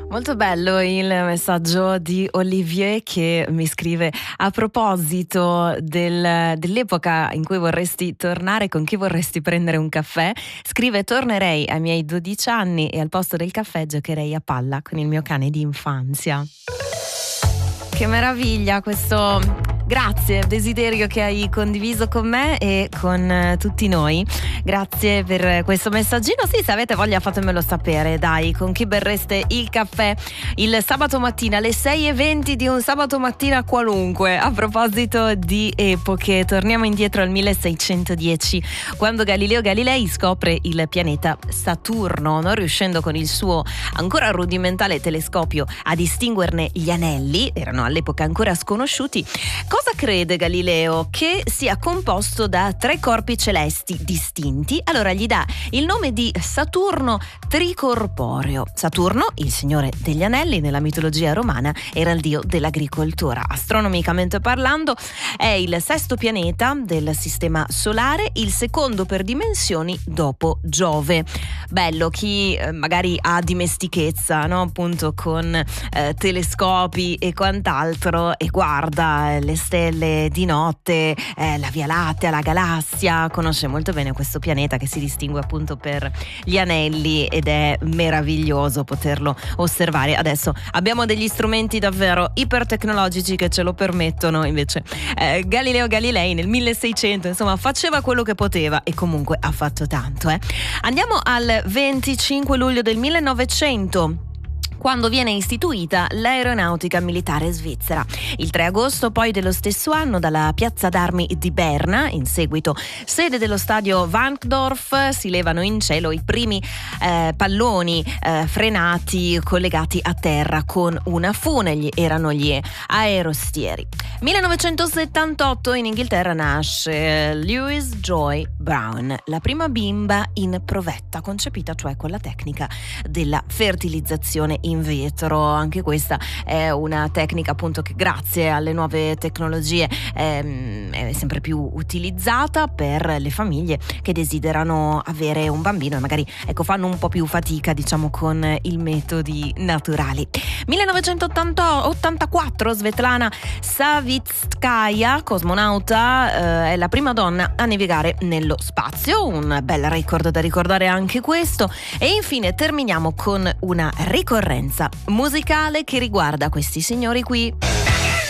Molto bello il messaggio di Olivier che mi scrive: a proposito dell'epoca in cui vorresti tornare, con chi vorresti prendere un caffè? Scrive: tornerei ai miei 12 anni e al posto del caffè giocherei a palla con il mio cane di infanzia. Che meraviglia questo. Grazie, desiderio che hai condiviso con me e con tutti noi. Grazie per questo messaggino. Sì, se avete voglia fatemelo sapere, dai, con chi berreste il caffè il sabato mattina alle 6:20 di un sabato mattina qualunque. A proposito di epoche, torniamo indietro al 1610, quando Galileo Galilei scopre il pianeta Saturno, non riuscendo con il suo ancora rudimentale telescopio a distinguerne gli anelli, erano all'epoca ancora sconosciuti. Cosa crede Galileo? Che sia composto da 3 corpi celesti distinti. Allora gli dà il nome di Saturno tricorporeo. Saturno, il signore degli anelli, nella mitologia romana era il dio dell'agricoltura. Astronomicamente parlando è il 6° pianeta del sistema solare, il 2° per dimensioni dopo Giove. Bello, chi magari ha dimestichezza, no? Appunto con telescopi e quant'altro e guarda le stelle di notte, la Via Lattea, la galassia, conosce molto bene questo pianeta che si distingue appunto per gli anelli ed è meraviglioso poterlo osservare. Adesso abbiamo degli strumenti davvero ipertecnologici che ce lo permettono, invece Galileo Galilei nel 1600 insomma faceva quello che poteva e comunque ha fatto tanto. Andiamo al 25 luglio del 1900, quando viene istituita l'aeronautica militare svizzera. Il 3 agosto poi dello stesso anno, dalla piazza d'armi di Berna, in seguito sede dello stadio Wankdorf, si levano in cielo i primi palloni frenati collegati a terra con una fune, erano gli aerostieri. 1978 in Inghilterra nasce Louise Joy Brown, la prima bimba in provetta, concepita cioè con la tecnica della fertilizzazione in vitro. Anche questa è una tecnica appunto che grazie alle nuove tecnologie è sempre più utilizzata per le famiglie che desiderano avere un bambino e magari fanno un po' più fatica diciamo con i metodi naturali. 1984 Svetlana Savitskaya, cosmonauta, è la prima donna a navigare nello spazio, un bel record da ricordare anche questo. E infine terminiamo con una ricorrenza musicale che riguarda questi signori qui.